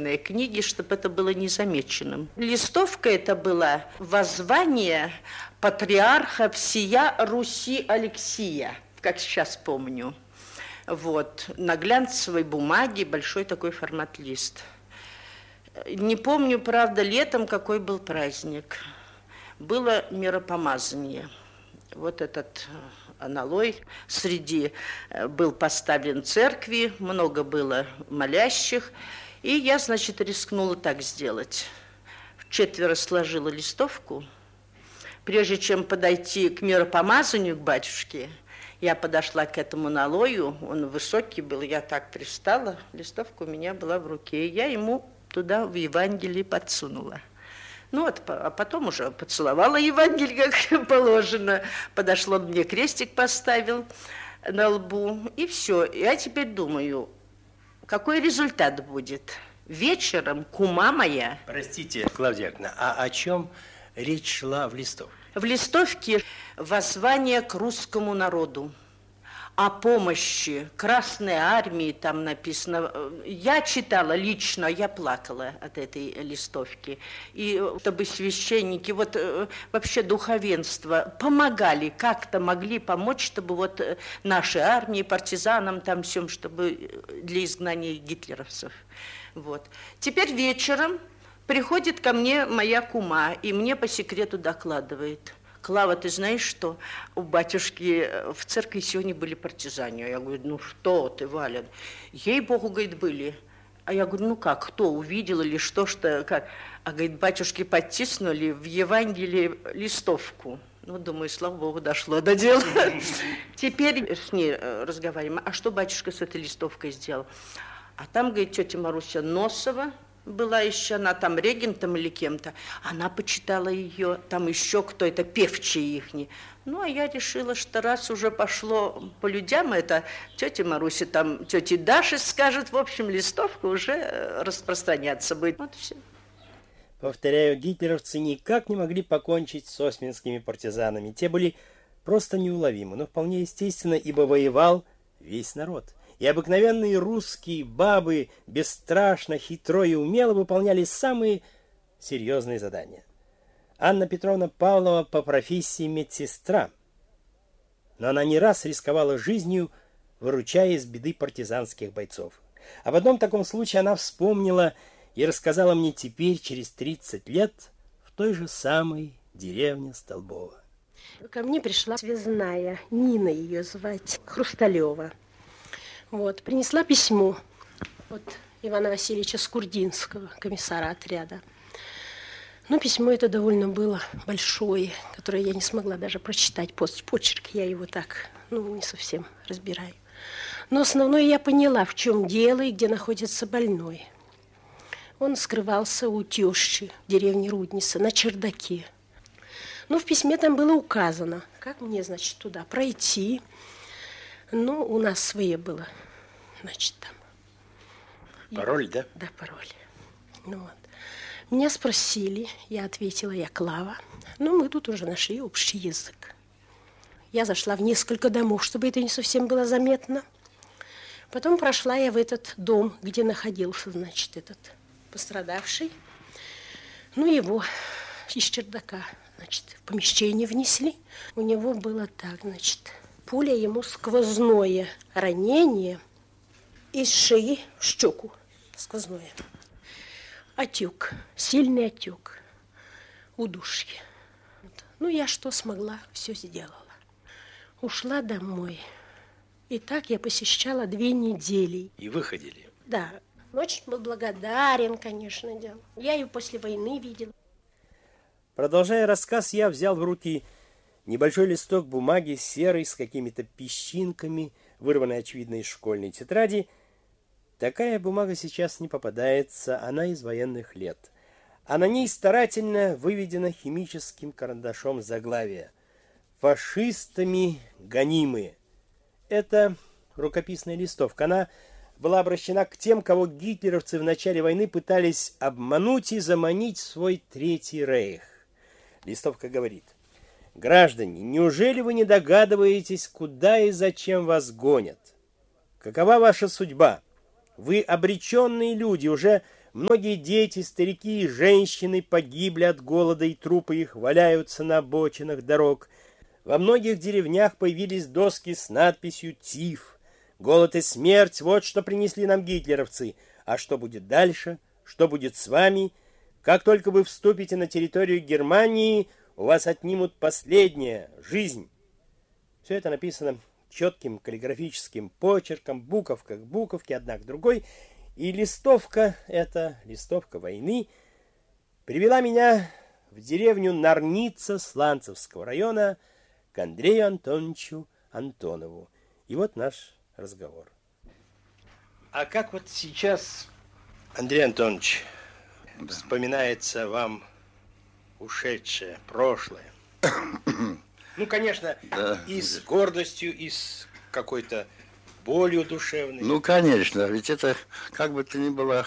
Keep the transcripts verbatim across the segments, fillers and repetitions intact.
священные книги, чтобы это было незамеченным. Листовка это была воззвание патриарха всея Руси Алексия, как сейчас помню. Вот, на глянцевой бумаге большой такой формат лист. Не помню, правда, летом какой был праздник. Было миропомазание. Вот этот аналой среди был поставлен в церкви, много было молящих. И я, значит, рискнула так сделать. Вчетверо сложила листовку. Прежде чем подойти к миропомазанию, к батюшке, я подошла к этому налою, он высокий был, я так пристала, листовка у меня была в руке, и я ему туда в Евангелие подсунула. Ну вот, а потом уже поцеловала Евангелие, как положено, подошел, он мне крестик поставил на лбу, и все. Я теперь думаю, какой результат будет? Вечером кума моя... Простите, Клавдия Яковлевна, а о чем речь шла в листовке? В листовке воззвание к русскому народу, о помощи Красной Армии, там написано. Я читала лично, я плакала от этой листовки. И чтобы священники, вот вообще духовенство помогали, как-то могли помочь, чтобы вот нашей армии, партизанам, там всем, чтобы для изгнания гитлеровцев. Вот. Теперь вечером приходит ко мне моя кума, и мне по секрету докладывает: Клава, ты знаешь, что у батюшки в церкви сегодня были партизане? Я говорю, ну что ты, Валя? Ей-богу, говорит, были. А я говорю, ну как, кто увидел или что, что, как? А, говорит, батюшки подтиснули в Евангелии листовку. Ну, думаю, слава богу, дошло до дела. Теперь с ней разговариваем. А что батюшка с этой листовкой сделал? А там, говорит, тетя Маруся Носова была еще, она там регентом или кем-то, она почитала ее, там еще кто-то, певчие ихние. Ну, а я решила, что раз уже пошло по людям, это тетя Маруся, там тете Даше скажет, в общем, листовка уже распространяться будет. Вот все. Повторяю, гитлеровцы никак не могли покончить с осминскими партизанами. Те были просто неуловимы, но вполне естественно, ибо воевал весь народ. И обыкновенные русские бабы бесстрашно, хитро и умело выполняли самые серьезные задания. Анна Петровна Павлова по профессии медсестра, но она не раз рисковала жизнью, выручая из беды партизанских бойцов. Об одном таком случае она вспомнила и рассказала мне теперь, через тридцать лет, в той же самой деревне Столбово. Ко мне пришла связная, Нина ее звать, Хрусталева. Вот, принесла письмо от Ивана Васильевича Скурдинского, комиссара отряда. Но письмо это довольно было большое, которое я не смогла даже прочитать. Почерк я его так, ну, не совсем разбираю. Но основное я поняла, в чем дело и где находится больной. Он скрывался у тещи в деревне Рудница на чердаке. Ну, в письме там было указано, как мне, значит, туда пройти. Ну, у нас свое было, значит, там. Пароль, да? Да, пароль. Ну вот. Меня спросили, я ответила, я Клава. Ну, мы тут уже нашли общий язык. Я зашла в несколько домов, чтобы это не совсем было заметно. Потом прошла я в этот дом, где находился, значит, этот пострадавший. Ну, его из чердака, значит, в помещение внесли. У него было так, значит... Пуля ему сквозное ранение из шеи в щеку. Сквозное. Отек, сильный отек, удушье. Ну, я что смогла, все сделала. Ушла домой. И так я посещала две недели. И выходили? Да. Очень был благодарен, конечно, делал. Я ее после войны видела. Продолжая рассказ, я взял в руки небольшой листок бумаги, серый, с какими-то песчинками, вырванный, очевидно, из школьной тетради. Такая бумага сейчас не попадается, она из военных лет. А на ней старательно выведено химическим карандашом заглавие: «Фашистами гонимые». Это рукописная листовка. Она была обращена к тем, кого гитлеровцы в начале войны пытались обмануть и заманить в свой Третий Рейх. Листовка говорит: «Граждане, неужели вы не догадываетесь, куда и зачем вас гонят? Какова ваша судьба? Вы обреченные люди, уже Многие дети, старики и женщины погибли от голода, и трупы их валяются на обочинах дорог. Во многих деревнях появились доски с надписью «Тиф». Голод и смерть — вот что принесли нам гитлеровцы. А что будет дальше? Что будет с вами? Как только вы вступите на территорию Германии, у вас отнимут последнее — жизнь. Все это написано четким каллиграфическим почерком, буковка к буковке, одна к другой. И листовка, эта листовка войны, привела меня в деревню Нарница Сланцевского района к Андрею Антоновичу Антонову. И вот наш разговор. А как вот сейчас, Андрей Антонович, да, вспоминается вам ушедшее прошлое? Ну, конечно, да, и с гордостью, и с какой-то болью душевной. Ну, конечно, ведь это как бы то ни было.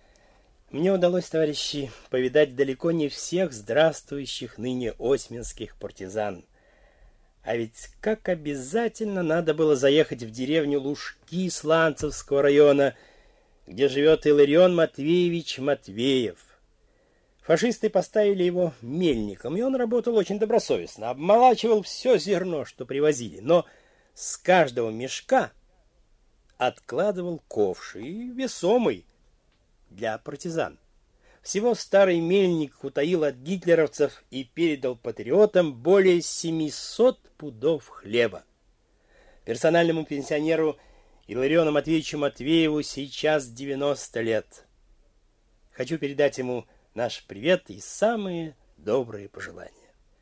Мне удалось, товарищи, повидать далеко не всех здравствующих ныне осьминских партизан. А ведь как обязательно надо было заехать в деревню Лужки Сланцевского района, где живет Илларион Матвеевич Матвеев. Фашисты поставили его мельником, и он работал очень добросовестно, обмолачивал все зерно, что привозили, но с каждого мешка откладывал ковш, и весомый для партизан. Всего старый мельник утаил от гитлеровцев и передал патриотам более семисот пудов хлеба. Персональному пенсионеру Иллариону Матвеевичу Матвееву сейчас девяносто лет. Хочу передать ему наш привет и самые добрые пожелания.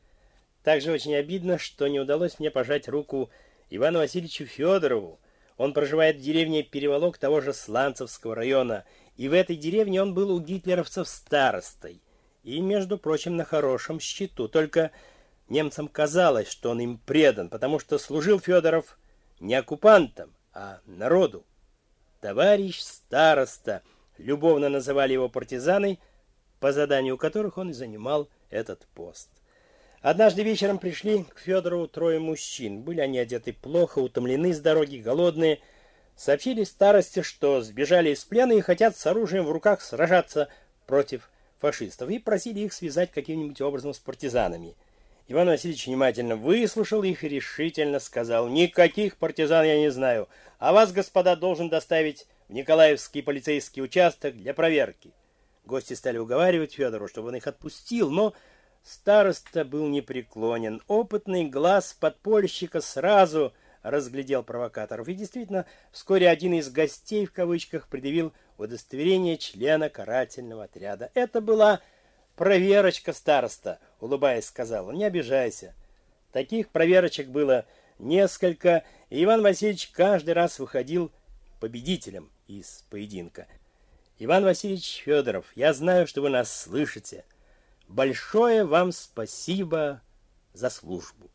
Также очень обидно, что не удалось мне пожать руку Ивану Васильевичу Федорову. Он проживает в деревне Переволок того же Сланцевского района, и в этой деревне он был у гитлеровцев старостой. И, между прочим, на хорошем счету. Только немцам казалось, что он им предан, потому что служил Федоров не оккупантам, а народу. Товарищ староста, любовно называли его партизаны, по заданию которых он и занимал этот пост. Однажды вечером пришли к Федорову трое мужчин. Были они одеты плохо, утомлены с дороги, голодные. Сообщили старости, что сбежали из плена и хотят с оружием в руках сражаться против фашистов. И просили их связать каким-нибудь образом с партизанами. Иван Васильевич внимательно выслушал их и решительно сказал: «Никаких партизан я не знаю, а вас, господа, должен доставить в Николаевский полицейский участок для проверки». Гости стали уговаривать Федору, чтобы он их отпустил, но староста был непреклонен. Опытный глаз подпольщика сразу разглядел провокаторов. И действительно, вскоре один из гостей, в кавычках, предъявил удостоверение члена карательного отряда. «Это была проверочка, староста», — улыбаясь, сказал. «Не обижайся». Таких проверочек было несколько, и Иван Васильевич каждый раз выходил победителем из поединка. Иван Васильевич Федоров, я знаю, что вы нас слышите. Большое вам спасибо за службу.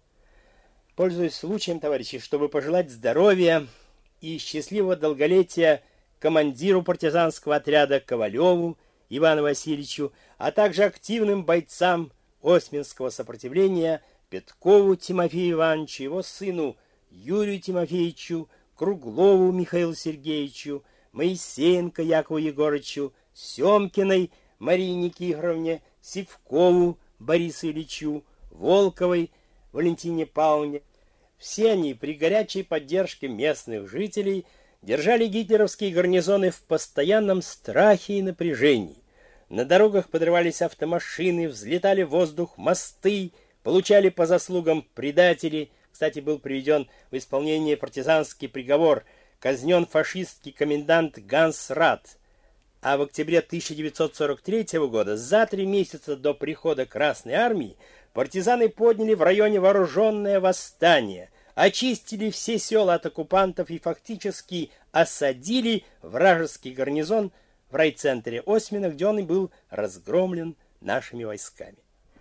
Пользуясь случаем, товарищи, чтобы пожелать здоровья и счастливого долголетия командиру партизанского отряда Ковалеву Ивану Васильевичу, а также активным бойцам осьминского сопротивления Петкову Тимофею Ивановичу, его сыну Юрию Тимофеевичу, Круглову Михаилу Сергеевичу, Моисеенко Якову Егорычу, Семкиной Марии Никифоровне, Сивкову Борису Ильичу, Волковой Валентине Павловне. Все они при горячей поддержке местных жителей держали гитлеровские гарнизоны в постоянном страхе и напряжении. На дорогах подрывались автомашины, взлетали в воздух мосты, получали по заслугам предатели. Кстати, был приведен в исполнение партизанский приговор. Казнен фашистский комендант Ганс Рад. А в октябре тысяча девятьсот сорок третьего года, за три месяца до прихода Красной Армии, партизаны подняли в районе вооруженное восстание, очистили все села от оккупантов и фактически осадили вражеский гарнизон в райцентре Осьмина, где он и был разгромлен нашими войсками.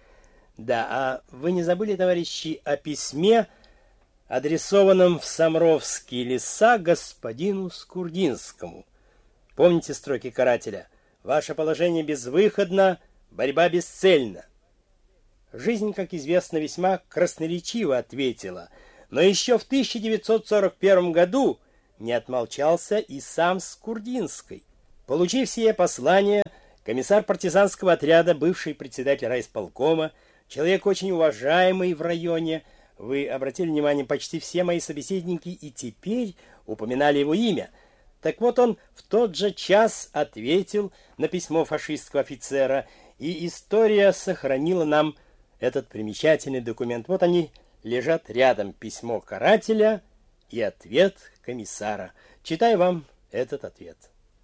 Да, а вы не забыли, товарищи, о письме, адресованном в Самровские леса господину Скурдинскому? Помните строки карателя: «Ваше положение безвыходно, борьба бесцельна». Жизнь, как известно, весьма красноречиво ответила, но еще в тысяча девятьсот сорок первом году не отмолчался и сам Скурдинский. Получив сие послание, комиссар партизанского отряда, бывший председатель райисполкома, человек очень уважаемый в районе, вы обратили внимание, почти все мои собеседники и теперь упоминали его имя. Так вот, он в тот же час ответил на письмо фашистского офицера, и история сохранила нам этот примечательный документ. Вот они лежат рядом, письмо карателя и ответ комиссара. Читаю вам этот ответ.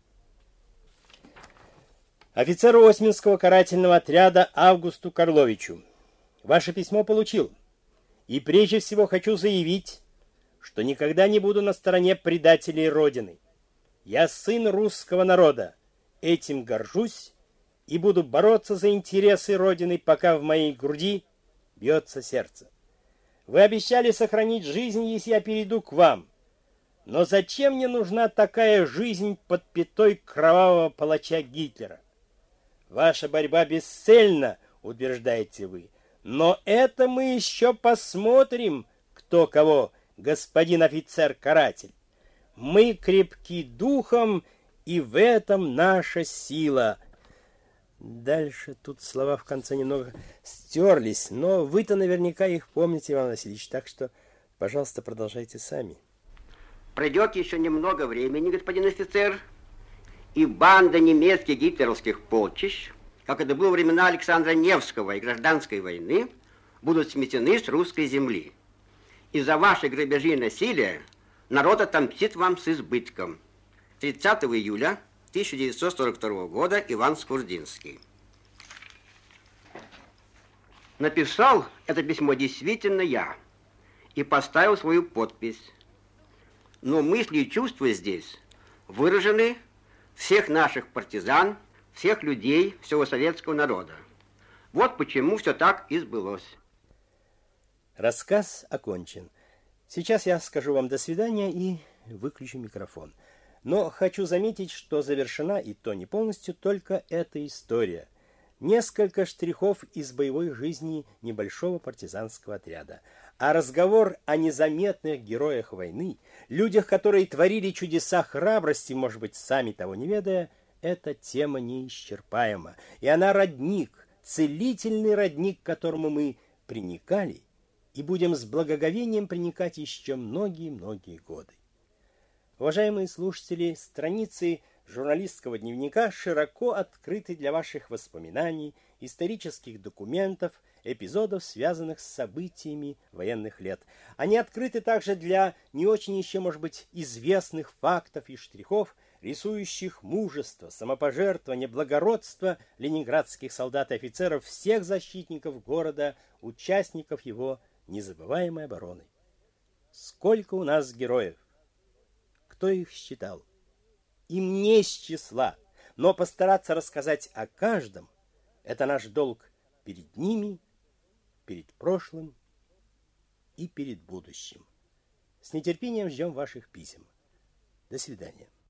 Офицеру Осьминского карательного отряда Августу Карловичу. Ваше письмо получил. И прежде всего хочу заявить, что никогда не буду на стороне предателей Родины. Я сын русского народа, этим горжусь и буду бороться за интересы Родины, пока в моей груди бьется сердце. Вы обещали сохранить жизнь, если я перейду к вам. Но зачем мне нужна такая жизнь под пятой кровавого палача Гитлера? Ваша борьба бесцельна, утверждаете вы. Но это мы еще посмотрим, кто кого, господин офицер-каратель. Мы крепки духом, и в этом наша сила. Дальше тут слова в конце немного стерлись, но вы-то наверняка их помните, Иван Васильевич, так что, пожалуйста, продолжайте сами. Пройдет еще немного времени, господин офицер, и банда немецких гитлеровских полчищ, как это было во времена Александра Невского и гражданской войны, будут сметены с русской земли. Из-за вашей грабежи и насилия народ отомстит вам с избытком. тридцатого июля тысяча девятьсот сорок второго года, Иван Скурдинский. Написал это письмо действительно я и поставил свою подпись. Но мысли и чувства здесь выражены всех наших партизан, всех людей, всего советского народа. Вот почему все так и сбылось. Рассказ окончен. Сейчас я скажу вам до свидания и выключу микрофон. Но хочу заметить, что завершена, и то не полностью, только эта история. Несколько штрихов из боевой жизни небольшого партизанского отряда. А разговор о незаметных героях войны, людях, которые творили чудеса храбрости, может быть, сами того не ведая, эта тема неисчерпаема. И она родник, целительный родник, к которому мы приникали и будем с благоговением приникать еще многие-многие годы. Уважаемые слушатели, страницы журналистского дневника широко открыты для ваших воспоминаний, исторических документов, эпизодов, связанных с событиями военных лет. Они открыты также для не очень еще, может быть, известных фактов и штрихов, рисующих мужество, самопожертвование, благородство ленинградских солдат и офицеров, всех защитников города, участников его незабываемой обороны. Сколько у нас героев! Кто их считал? Им не с числа, но постараться рассказать о каждом – это наш долг перед ними, перед прошлым и перед будущим. С нетерпением ждем ваших писем. До свидания.